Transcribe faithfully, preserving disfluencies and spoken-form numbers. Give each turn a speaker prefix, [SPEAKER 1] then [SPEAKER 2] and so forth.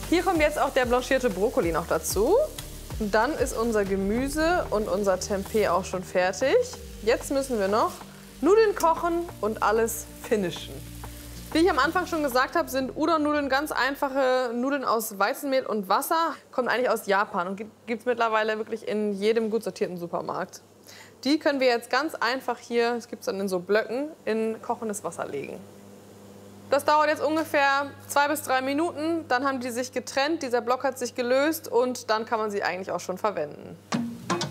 [SPEAKER 1] Hier kommt jetzt auch der blanchierte Brokkoli noch dazu. Und dann ist unser Gemüse und unser Tempeh auch schon fertig. Jetzt müssen wir noch Nudeln kochen und alles finishen. Wie ich am Anfang schon gesagt habe, sind Udon-Nudeln ganz einfache Nudeln aus Weizenmehl und Wasser. Kommt eigentlich aus Japan und gibt es mittlerweile wirklich in jedem gut sortierten Supermarkt. Die können wir jetzt ganz einfach hier, das gibt es dann in so Blöcken, in kochendes Wasser legen. Das dauert jetzt ungefähr zwei bis drei Minuten. Dann haben die sich getrennt, dieser Block hat sich gelöst und dann kann man sie eigentlich auch schon verwenden.